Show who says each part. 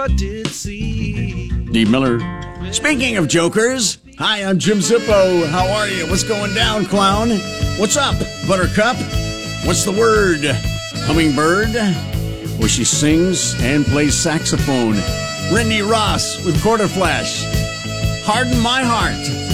Speaker 1: never did see.
Speaker 2: Dee Miller. Speaking of jokers, hi, I'm Jim Zippo. How are you? What's going down, clown? What's up, Buttercup? What's the word? Hummingbird? Well, she sings and plays saxophone. Randy Ross with Quarter Flash. Harden My Heart.